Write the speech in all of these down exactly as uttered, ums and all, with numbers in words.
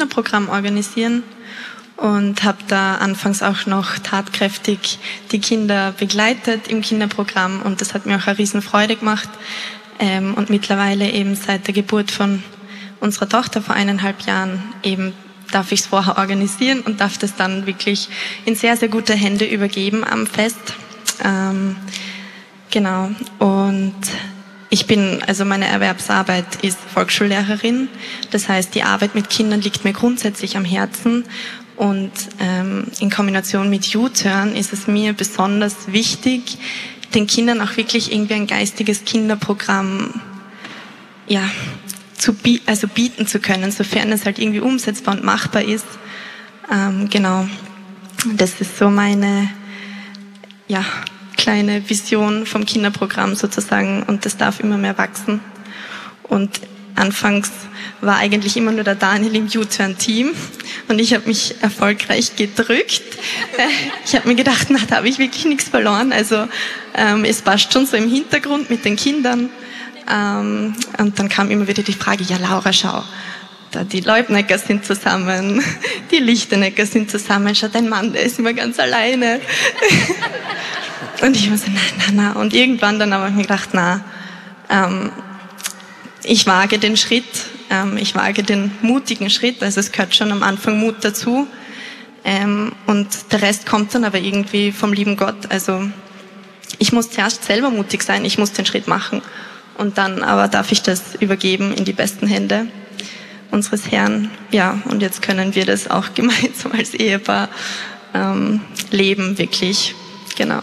Kinderprogramm organisieren und habe da anfangs auch noch tatkräftig die Kinder begleitet im Kinderprogramm und das hat mir auch eine Riesenfreude gemacht. Ähm, und mittlerweile eben seit der Geburt von unserer Tochter vor eineinhalb Jahren eben darf ich es vorher organisieren und darf das dann wirklich in sehr, sehr gute Hände übergeben am Fest. Ähm, genau. Und ich bin, also meine Erwerbsarbeit ist Volksschullehrerin. Das heißt, die Arbeit mit Kindern liegt mir grundsätzlich am Herzen. Und ähm, in Kombination mit U-Turn ist es mir besonders wichtig, den Kindern auch wirklich irgendwie ein geistiges Kinderprogramm, ja, zu bie- also bieten zu können, sofern es halt irgendwie umsetzbar und machbar ist. Ähm, genau. Das ist so meine, ja, kleine Vision vom Kinderprogramm sozusagen und das darf immer mehr wachsen. Und anfangs war eigentlich immer nur der Daniel im U-Turn-Team und ich habe mich erfolgreich gedrückt. Ich habe mir gedacht, na, da habe ich wirklich nichts verloren. Also ähm, es passt schon so im Hintergrund mit den Kindern. Ähm, und dann kam immer wieder die Frage, ja Laura, schau, da die Leubnecker sind zusammen, die Lichtenecker sind zusammen, schau, dein Mann, der ist immer ganz alleine. Und ich war so, na, na, na. Und irgendwann dann habe ich mir gedacht, na, ähm, ich wage den Schritt, ähm, ich wage den mutigen Schritt, also es gehört schon am Anfang Mut dazu. Ähm, und der Rest kommt dann aber irgendwie vom lieben Gott. Also ich muss zuerst selber mutig sein, ich muss den Schritt machen. Und dann aber darf ich das übergeben in die besten Hände unseres Herrn. Ja, und jetzt können wir das auch gemeinsam als Ehepaar ähm, leben, wirklich. Genau.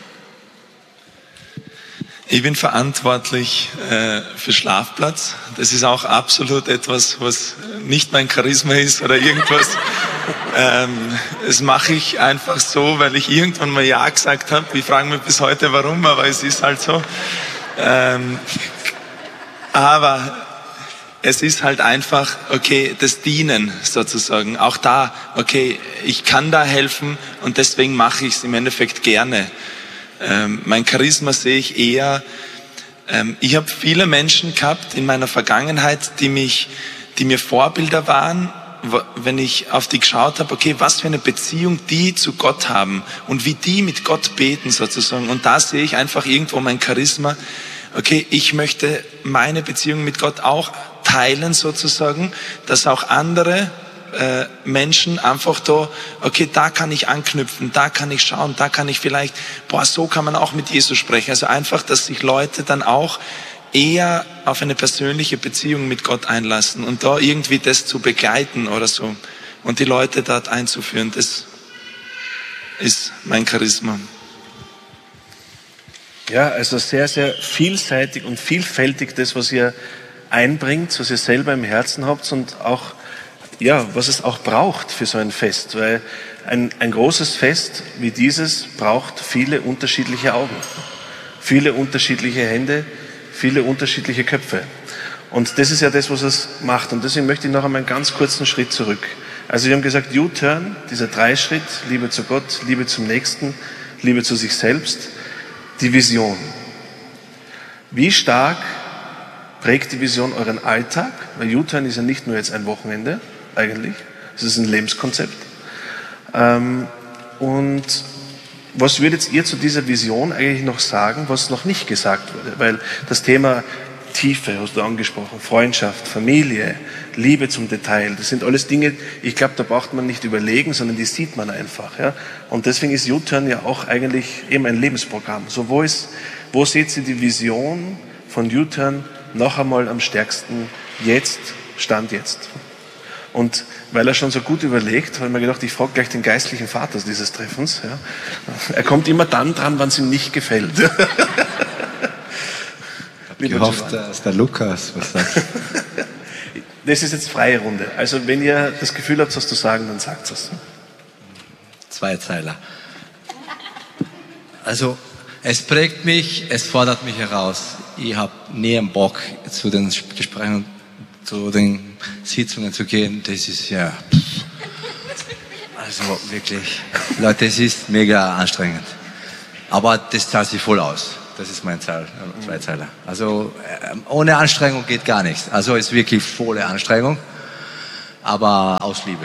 Ich bin verantwortlich äh, für Schlafplatz. Das ist auch absolut etwas, was nicht mein Charisma ist oder irgendwas. ähm, das mache ich einfach so, weil ich irgendwann mal Ja gesagt habe. Ich frage mich bis heute warum, aber es ist halt so. Ähm, aber es ist halt einfach, okay, das Dienen sozusagen. Auch da, okay, ich kann da helfen und deswegen mache ich es im Endeffekt gerne. Ähm, mein Charisma sehe ich eher, ähm, ich habe viele Menschen gehabt in meiner Vergangenheit, die mich, die mir Vorbilder waren, wenn ich auf die geschaut habe, okay, was für eine Beziehung die zu Gott haben und wie die mit Gott beten sozusagen. Und da sehe ich einfach irgendwo mein Charisma, okay, ich möchte meine Beziehung mit Gott auch teilen sozusagen, dass auch andere äh, Menschen einfach da, okay, da kann ich anknüpfen, da kann ich schauen, da kann ich vielleicht, boah, so kann man auch mit Jesus sprechen. Also einfach, dass sich Leute dann auch eher auf eine persönliche Beziehung mit Gott einlassen und da irgendwie das zu begleiten oder so und die Leute dort einzuführen, das ist mein Charisma. Ja, also sehr, sehr vielseitig und vielfältig das, was ihr einbringt, was ihr selber im Herzen habt und auch, ja, was es auch braucht für so ein Fest, weil ein, ein großes Fest wie dieses braucht viele unterschiedliche Augen, viele unterschiedliche Hände, viele unterschiedliche Köpfe. Und das ist ja das, was es macht. Und deswegen möchte ich noch einmal einen ganz kurzen Schritt zurück. Also wir haben gesagt, U-Turn, dieser Dreischritt, Liebe zu Gott, Liebe zum Nächsten, Liebe zu sich selbst, die Vision. Wie stark prägt die Vision euren Alltag? Weil U-Turn ist ja nicht nur jetzt ein Wochenende, eigentlich. Es ist ein Lebenskonzept. Ähm, und was würdet ihr zu dieser Vision eigentlich noch sagen, was noch nicht gesagt wurde? Weil das Thema Tiefe, hast du angesprochen, Freundschaft, Familie, Liebe zum Detail, das sind alles Dinge, ich glaube, da braucht man nicht überlegen, sondern die sieht man einfach. Ja? Und deswegen ist U-Turn ja auch eigentlich eben ein Lebensprogramm. So, wo, ist, wo seht ihr die Vision von U-Turn noch einmal am stärksten jetzt, Stand jetzt? Und weil er schon so gut überlegt, habe ich mir gedacht, ich frage gleich den geistlichen Vater dieses Treffens. Ja. Er kommt immer dann dran, wann es ihm nicht gefällt. Ich hoffe, dass der Lukas was sagt. Das ist jetzt freie Runde. Also wenn ihr das Gefühl habt, was zu sagen, dann sagt es. Zweizeiler. Also es prägt mich, es fordert mich heraus. Ich habe nie einen Bock, zu den Gesprächen, zu den Sitzungen zu gehen. Das ist ja, also wirklich, Leute, es ist mega anstrengend. Aber das zahlt sich voll aus. Das ist mein Zahl, Zweizeiler. Also ohne Anstrengung geht gar nichts. Also es ist wirklich volle Anstrengung. aber aus Liebe.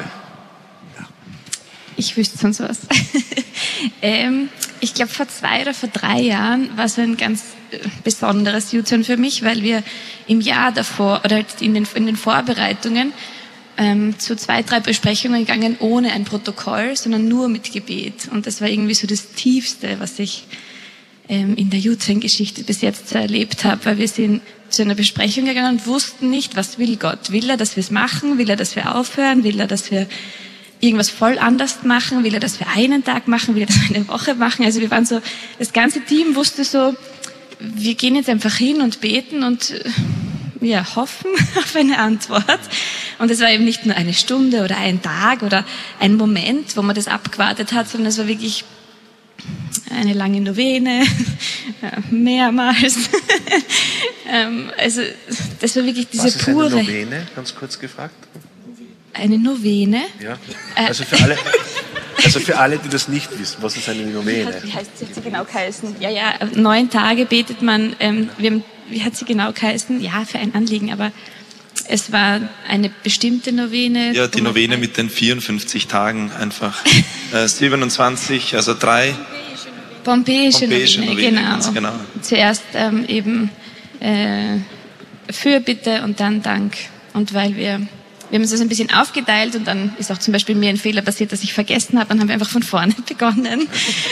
Ich wüsste sonst was. ähm, ich glaube, vor zwei oder vor drei Jahren war so ein ganz besonderes U-Turn für mich, weil wir im Jahr davor oder halt in den, in den Vorbereitungen ähm, zu zwei, drei Besprechungen gegangen, ohne ein Protokoll, sondern nur mit Gebet. Und das war irgendwie so das Tiefste, was ich ähm, in der U-Turn-Geschichte bis jetzt erlebt habe, weil wir sind zu einer Besprechung gegangen und wussten nicht, was will Gott. Will er, dass wir es machen? Will er, dass wir aufhören? Will er, dass wir irgendwas voll anders machen? Will er, dass wir einen Tag machen? Will er, dass wir eine Woche machen? Also wir waren so, das ganze Team wusste so, wir gehen jetzt einfach hin und beten und ja, hoffen auf eine Antwort. Und es war eben nicht nur eine Stunde oder ein Tag oder ein Moment, wo man das abgewartet hat, sondern es war wirklich eine lange Novene, mehrmals. Also das war wirklich diese Was ist pure... eine Novene, ganz kurz gefragt? Eine Novene? Ja, also für alle, also für alle, die das nicht wissen, was ist eine Novene? Wie heißt sie, hat sie genau geheißen? Ja, ja, neun Tage betet man, ähm, wir haben, wie hat sie genau geheißen? Ja, für ein Anliegen, aber es war eine bestimmte Novene. Ja, die Novene mit den vierundfünfzig Tagen einfach. äh, siebenundzwanzig, also drei. Pompeiische, Pompeiische Novene, Novene, genau. ganz genau. Zuerst ähm, eben äh, Fürbitte und dann Dank. Und weil wir, wir haben uns das ein bisschen aufgeteilt und dann ist auch zum Beispiel mir ein Fehler passiert, dass ich vergessen habe, dann haben wir einfach von vorne begonnen.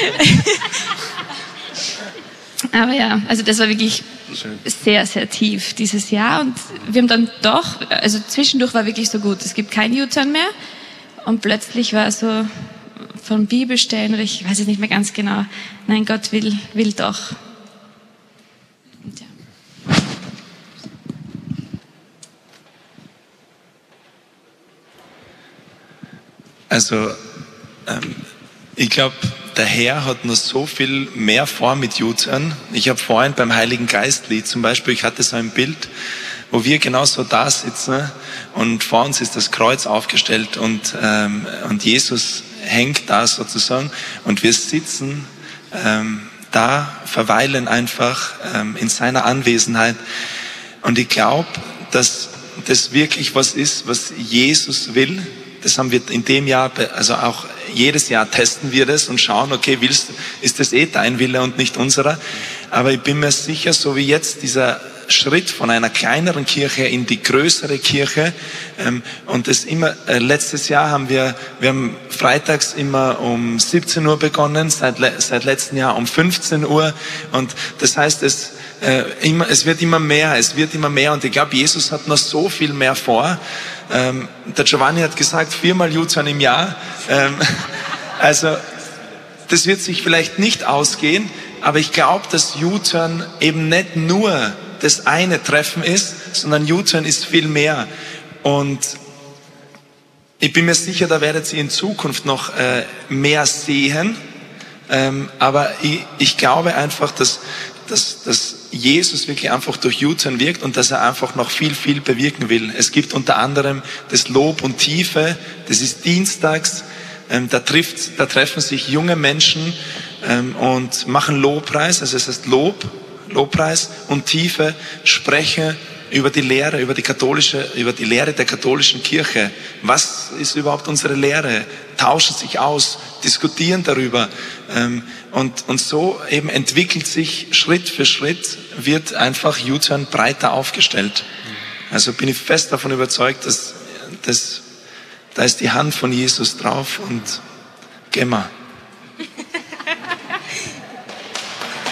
Aber ja, also das war wirklich Schön. sehr, sehr tief dieses Jahr und wir haben dann doch, also zwischendurch war wirklich so gut, es gibt kein U-Turn mehr und plötzlich war so von Bibelstellen oder ich weiß es nicht mehr ganz genau, nein, Gott will, will doch. Und ja. Also ähm, ich glaube, der Herr hat noch so viel mehr vor mit U-Turn. Ich habe vorhin beim Heiligen Geist-Lied zum Beispiel, ich hatte so ein Bild, wo wir genauso da sitzen und vor uns ist das Kreuz aufgestellt und, ähm, und Jesus hängt da sozusagen und wir sitzen ähm, da, verweilen einfach ähm, in seiner Anwesenheit. Und ich glaube, dass das wirklich was ist, was Jesus will. Das haben wir in dem Jahr, also auch jedes Jahr testen wir das und schauen, okay, willst, ist das eh dein Wille und nicht unserer? Aber ich bin mir sicher, so wie jetzt dieser Schritt von einer kleineren Kirche in die größere Kirche ähm, und das immer, äh, letztes Jahr haben wir, wir haben freitags immer um siebzehn Uhr begonnen, seit, seit letztem Jahr um fünfzehn Uhr und das heißt, es, äh, immer, es wird immer mehr, es wird immer mehr und ich glaube, Jesus hat noch so viel mehr vor. Ähm, der Giovanni hat gesagt, viermal U-Turn im Jahr, ähm, also das wird sich vielleicht nicht ausgehen, aber ich glaube, dass U-Turn eben nicht nur das eine Treffen ist, sondern U-Turn ist viel mehr. Und ich bin mir sicher, da werdet ihr in Zukunft noch äh, mehr sehen. Ähm, aber ich, ich glaube einfach, dass, dass, dass Jesus wirklich einfach durch U-Turn wirkt und dass er einfach noch viel, viel bewirken will. Es gibt unter anderem das Lob und Tiefe, das ist dienstags. Ähm, da, trifft, da treffen sich junge Menschen ähm, und machen Lobpreis, also es heißt Lob, Lobpreis und Tiefe, sprechen über die Lehre, über die katholische, über die Lehre der katholischen Kirche. Was ist überhaupt unsere Lehre? Tauschen sich aus, diskutieren darüber. Ähm, und, und so eben entwickelt sich Schritt für Schritt, wird einfach U-Turn breiter aufgestellt. Also bin ich fest davon überzeugt, dass, dass da ist die Hand von Jesus drauf und gehen wir.